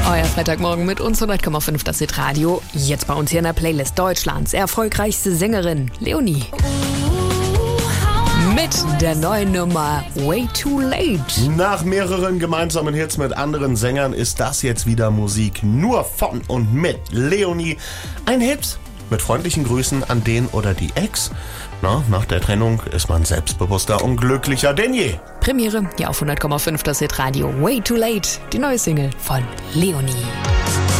Euer Freitagmorgen mit uns 100,5 das Hitradio. Jetzt bei uns hier in der Playlist Deutschlands erfolgreichste Sängerin Leonie. Mit der neuen Nummer Way Too Late. Nach mehreren gemeinsamen Hits mit anderen Sängern ist das jetzt wieder Musik nur von und mit Leonie. Ein Hit mit freundlichen Grüßen an den oder die Ex. Nach der Trennung ist man selbstbewusster und glücklicher denn je. Premiere hier auf 100,5 das Hitradio. Way Too Late, die neue Single von Leonie.